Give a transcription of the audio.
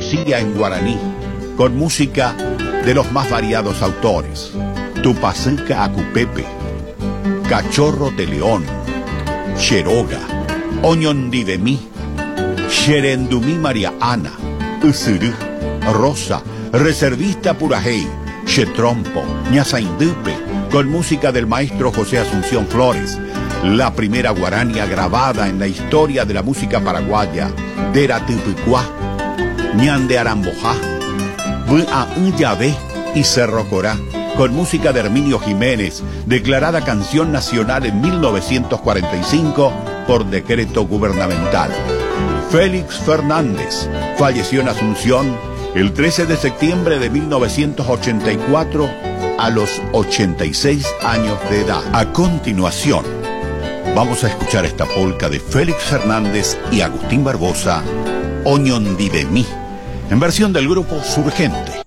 poesía en guaraní, con música de los más variados autores. Tupacica Acupepe, Cachorro de León, Cheroga, Oñondi de mí, Xerendumí María Ana, Usuru, Rosa, Reservista Purajey, Chetrompo, Ñazaindupe, con música del maestro José Asunción Flores, la primera guarania grabada en la historia de la música paraguaya, Dera Tupucuá, Ñan de Arambojá, Bua Unyabé y Cerro Corá, con música de Herminio Jiménez, declarada canción nacional en 1945 por decreto gubernamental. Félix Fernández falleció en Asunción el 13 de septiembre de 1984 a los 86 años de edad. A continuación, vamos a escuchar esta polca de Félix Fernández y Agustín Barbosa, Oñondi de mí, en versión del grupo Surgente.